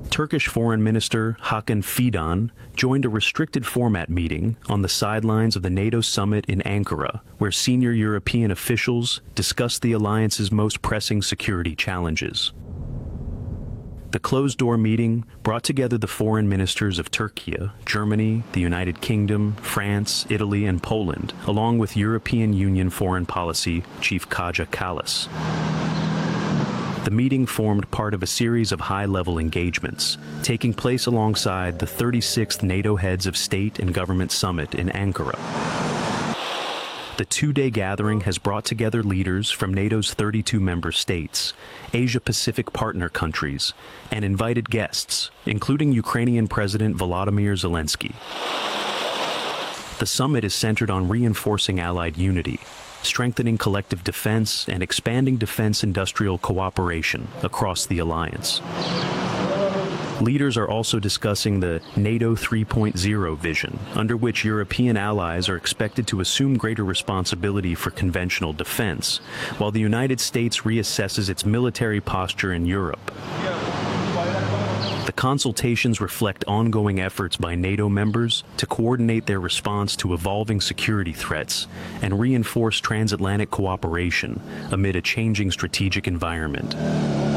Turkish Foreign Minister Hakan Fidan joined a restricted format meeting on the sidelines of the NATO summit in Ankara, where senior European officials discussed the alliance's most pressing security challenges. The closed-door meeting brought together the foreign ministers of Turkey, Germany, the United Kingdom, France, Italy, and Poland, along with European Union Foreign Policy Chief Kaja Kallas. The meeting formed part of a series of high-level engagements, taking place alongside the 36th NATO Heads of State and Government Summit in Ankara. The two-day gathering has brought together leaders from NATO's 32 member states, Asia-Pacific partner countries, and invited guests, including Ukrainian President Volodymyr Zelensky. The summit is centered on reinforcing allied unity, strengthening collective defense, and expanding defense-industrial cooperation across the alliance. Leaders are also discussing the NATO 3.0 vision, under which European allies are expected to assume greater responsibility for conventional defense, while the United States reassesses its military posture in Europe. The consultations reflect ongoing efforts by NATO members to coordinate their response to evolving security threats and reinforce transatlantic cooperation amid a changing strategic environment.